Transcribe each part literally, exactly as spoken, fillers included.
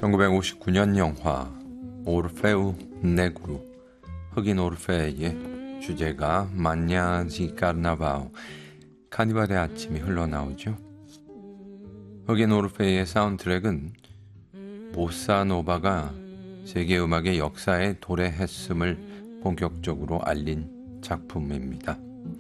천구백오십구 년 영화 오르페우 네그루, 흑인 오르페의 주제가 마냐지 카르나바오, 카니발의 아침이 흘러나오죠. 흑인 오르페의 사운드트랙은 보사노바가 세계 음악의 역사에 도래했음을 본격적으로 알린 작품입니다.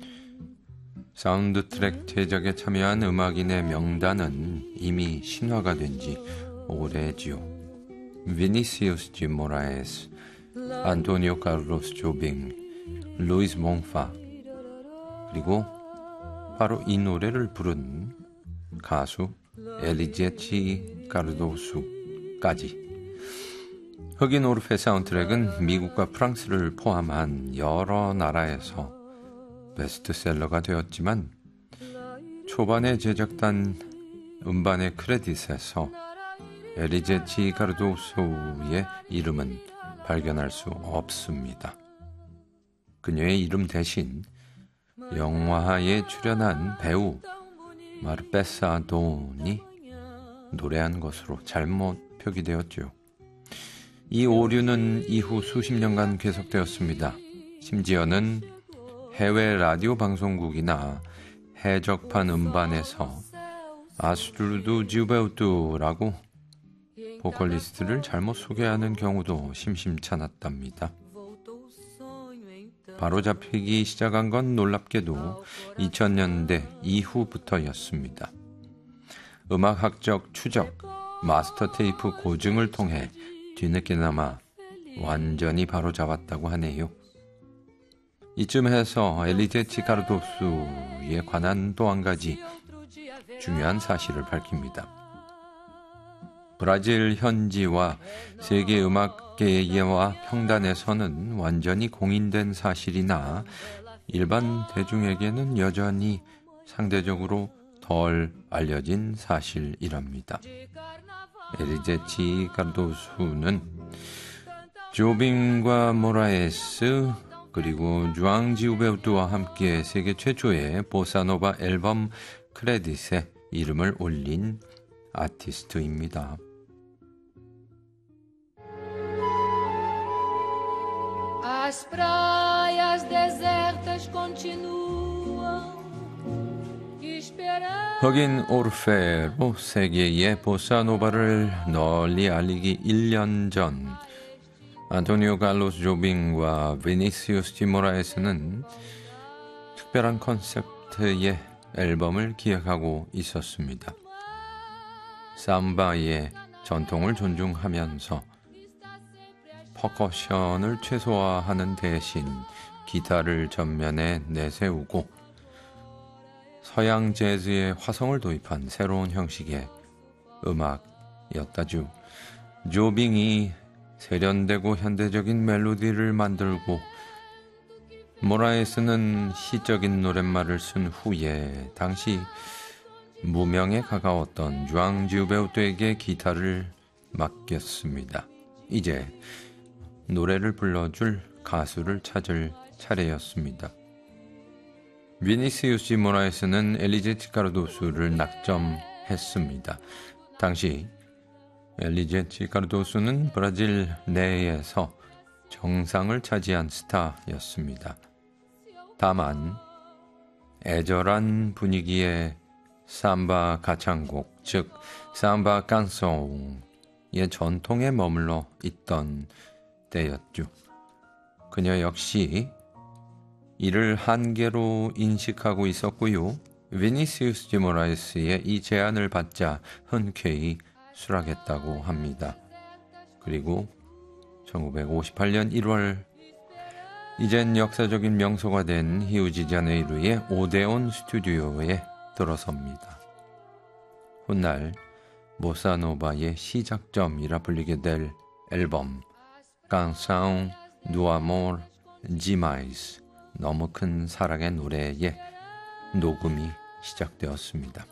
사운드트랙 제작에 참여한 음악인의 명단은 이미 신화가 된 지 오래지요. 비니시우스 지 모라에스, 안토니오 카를로스 조빙, 루이스 몽파, 그리고 바로 이 노래를 부른 가수 엘리제치 카르도수까지. 흑인 오르페 사운드트랙은 미국과 프랑스를 포함한 여러 나라에서 베스트셀러가 되었지만 초반에 제작단 음반의 크레딧에서 엘리제치 카르도소의 이름은 발견할 수 없습니다. 그녀의 이름 대신 영화에 출연한 배우 마르페사 돈이 노래한 것으로 잘못 표기되었죠. 이 오류는 이후 수십 년간 계속되었습니다. 심지어는 해외 라디오 방송국이나 해적판 음반에서 아스투르두 지우베우투라고 보컬리스트를 잘못 소개하는 경우도 심심찮았답니다. 바로잡히기 시작한 건 놀랍게도 이천 년대 이후부터였습니다. 음악학적 추적, 마스터 테이프 고증을 통해 뒤늦게나마 완전히 바로잡았다고 하네요. 이쯤에서 엘리제치 카르도수에 관한 또 한 가지 중요한 사실을 밝힙니다. 브라질 현지와 세계 음악계와 평단에서는 완전히 공인된 사실이나 일반 대중에게는 여전히 상대적으로 덜 알려진 사실이랍니다. 엘리제치 카르도수는 조빙과 모라에스 그리고 주앙 지우베우투와 함께 세계 최초의 보사노바 앨범 크레딧에 이름을 올린 아티스트입니다. As praias desertas continuam esperando. 흑인 오르페로 세계의 보사노바를 널리 알리기 일 년 전, 안토니오 칼로스 조빙과 비니시우스 디 모라에스는 특별한 컨셉트의 앨범을 기획하고 있었습니다. 삼바의 전통을 존중하면서 퍼커션을 최소화하는 대신 기타를 전면에 내세우고 서양 재즈의 화성을 도입한 새로운 형식의 음악이었다죠. 조빙이 세련되고 현대적인 멜로디를 만들고 모라에스는 시적인 노랫말을 쓴 후에 당시 무명에 가까웠던 주앙 지우베우투에게 기타를 맡겼습니다. 이제 노래를 불러줄 가수를 찾을 차례였습니다. 비니시우스 디 모라에스는 엘리제치 카르도수를 낙점했습니다. 당시 엘리제치 카르도수는 브라질 내에서 정상을 차지한 스타였습니다. 다만 애절한 분위기의 삼바 가창곡, 즉 삼바 깐송의 전통에 머물러 있던 때였죠. 그녀 역시 이를 한계로 인식하고 있었고요. 비니시우스 디 모라에스의 이 제안을 받자 흔쾌히 수락했다고 합니다. 그리고 천구백오십팔 년 일월, 이젠 역사적인 명소가 된 히우지자네이루의 오데온 스튜디오에 들어섭니다. 훗날 보사노바의 시작점이라 불리게 될 앨범 Canção do Amor Demais, 너무 큰 사랑의 노래의 녹음이 시작되었습니다.